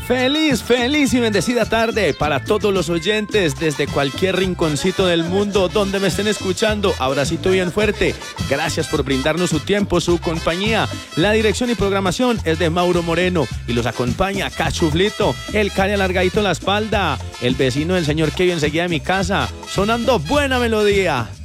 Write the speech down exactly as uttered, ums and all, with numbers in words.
Feliz, feliz y bendecida tarde para todos los oyentes desde cualquier rinconcito del mundo donde me estén escuchando. Abracito bien fuerte. Gracias por brindarnos su tiempo, su compañía. La dirección y programación es de Mauro Moreno y los acompaña Cachuflito, el cari alargadito en la espalda, el vecino del señor que vive enseguida de mi casa, sonando buena melodía.